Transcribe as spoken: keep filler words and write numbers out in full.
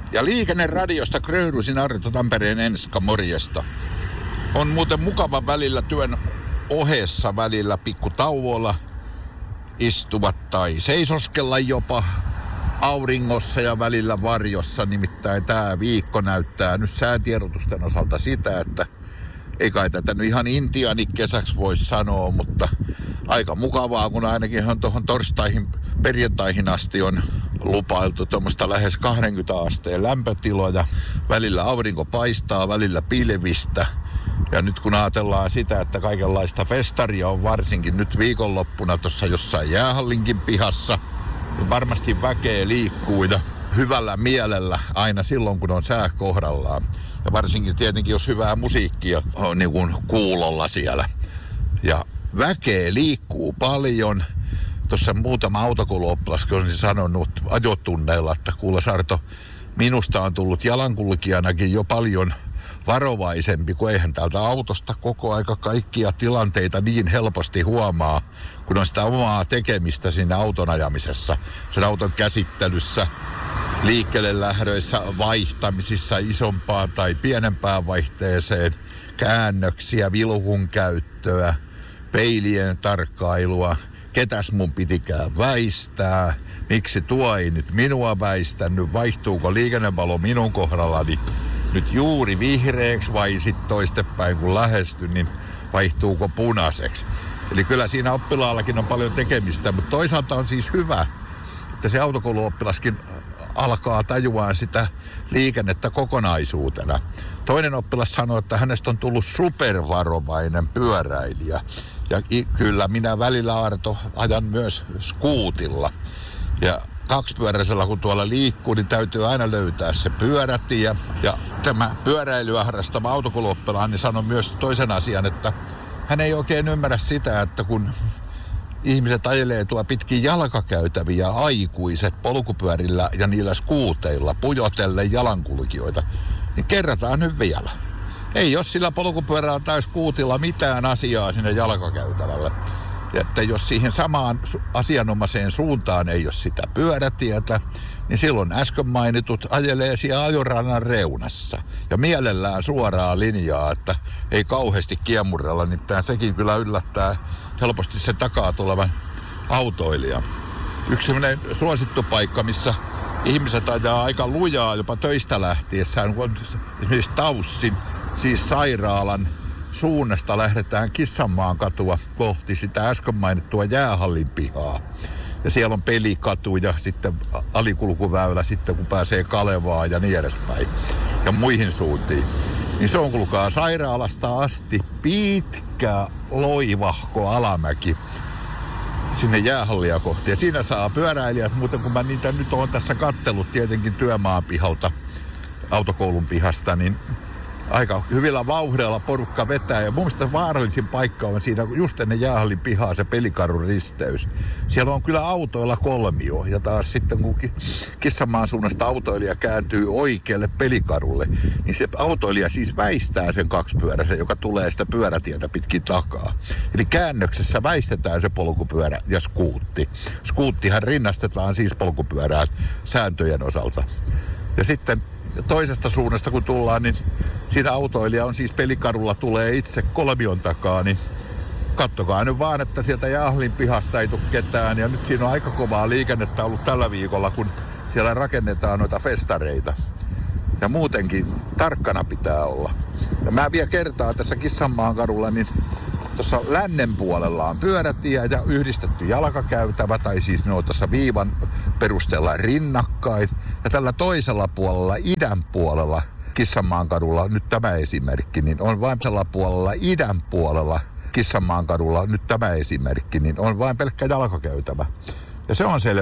Ja Liikenneradiosta Grönrusin Arto Tampereen Enska, morjesta. On muuten mukava välillä työn ohessa, välillä pikku tauolla istuvat tai seisoskella jopa auringossa ja välillä varjossa. Nimittäin tämä viikko näyttää nyt säätiedotusten osalta sitä, että ei kai tätä nyt ihan intiaani kesäksi voisi sanoa, mutta aika mukavaa, kun ainakin on tuohon torstaihin, perjantaihin asti on lupailtu tuommoista lähes kaksikymmentä asteen lämpötiloja. Välillä aurinko paistaa, välillä pilvistä. Ja nyt kun ajatellaan sitä, että kaikenlaista festaria on varsinkin nyt viikonloppuna tuossa jossain jäähallinkin pihassa, niin varmasti väkeä liikkuu ja hyvällä mielellä aina silloin, kun on sää kohdallaan. Ja varsinkin tietenkin, jos hyvää musiikkia on niin kuin kuulolla siellä. Ja väkeä liikkuu paljon. Tuossa muutama autokouluoppilaskin on sanonut ajotunneilla, että kuule Sarto, minusta on tullut jalankulkijanakin jo paljon varovaisempi, kun eihän täältä autosta koko aika kaikkia tilanteita niin helposti huomaa, kun on sitä omaa tekemistä siinä auton ajamisessa, sen auton käsittelyssä, liikkeelle lähdöissä, vaihtamisissa isompaan tai pienempään vaihteeseen, käännöksiä, vilkun käyttöä, peilien tarkkailua, ketäs mun pitikään väistää, miksi tuo ei nyt minua väistänyt, vaihtuuko liikennevalo minun kohdallani nyt juuri vihreäksi vai sitten toistepäin kun lähestyn, niin vaihtuuko punaiseksi. Eli kyllä siinä oppilaallakin on paljon tekemistä, mutta toisaalta on siis hyvä, että se autokouluoppilaskin alkaa tajuaan sitä liikennettä kokonaisuutena. Toinen oppilas sanoi, että hänestä on tullut supervarovainen pyöräilijä. Ja kyllä minä välillä, Arto, ajan myös skuutilla. Ja kaksipyöräisellä kun tuolla liikkuu, niin täytyy aina löytää se pyörätie. Ja tämä pyöräilyä harrastava autokouluoppilaan niin sanoi myös toisen asian, että hän ei oikein ymmärrä sitä, että kun ihmiset ajelee tuo pitkin jalkakäytäviä aikuiset polkupyörillä ja niillä skuuteilla pujotellen jalankulkijoita, niin kerrataan nyt vielä. Ei ole sillä polkupyörällä tai skuutilla mitään asiaa sinne jalkakäytävälle. Että jos siihen samaan asianomaiseen suuntaan ei ole sitä pyörätietä, niin silloin äsken mainitut ajelee siellä ajorannan reunassa. Ja mielellään suoraa linjaa, että ei kauheasti kiemurrella, niin sekin kyllä yllättää helposti se takaa tulevan autoilija. Yksi sellainen suosittu paikka, missä ihmiset ajaa aika lujaa jopa töistä lähtiessään, on esimerkiksi Taussin, siis sairaalan suunnasta lähdetään Kissanmaan katua kohti sitä äsken mainittua jäähallin pihaa. Ja siellä on pelikatu ja sitten alikulkuväylä sitten kun pääsee Kalevaan ja niin edespäin. Ja muihin suuntiin. Niin se on kulkaa sairaalasta asti pitkä loivahko alamäki sinne jäähallia kohti. Ja siinä saa pyöräilijät, muuten kun mä niitä nyt oon tässä kattellut tietenkin työmaan pihalta, autokoulun pihasta, niin aika hyvillä vauhdilla porukka vetää. Ja mun mielestä vaarallisin paikka on siinä just ennen jäähallin pihaa se Pelikarun risteys. Siellä on kyllä autoilla kolmio. Ja taas sitten kun Kissanmaan suunnasta autoilija kääntyy oikealle Pelikarulle, niin se autoilija siis väistää sen kaksipyöräisen, joka tulee sitä pyörätietä pitkin takaa. Eli käännöksessä väistetään se polkupyörä ja skuutti. Skuuttihan rinnastetaan siis polkupyörään sääntöjen osalta. Ja sitten toisesta suunnasta kun tullaan, niin siinä autoilija on siis Pelikarulla, tulee itse kolmion takaa, niin kattokaa nyt vaan, että sieltä jäähallin pihasta ei tule ketään. Ja nyt siinä on aika kovaa liikennettä ollut tällä viikolla, kun siellä rakennetaan noita festareita. Ja muutenkin tarkkana pitää olla. Ja mä vielä kertaan tässä Kissanmaan kadulla, niin tuossa lännen puolella on pyörätie ja yhdistetty jalkakäytävä, tai siis ne on tuossa viivan perusteella rinnakkain. Ja tällä toisella puolella, idän puolella, Kissanmaan kadulla, nyt tämä esimerkki, niin on vain tällä puolella, idän puolella, Kissanmaan kadulla, nyt tämä esimerkki, niin on vain pelkkä jalkakäytävä. Ja se on selvä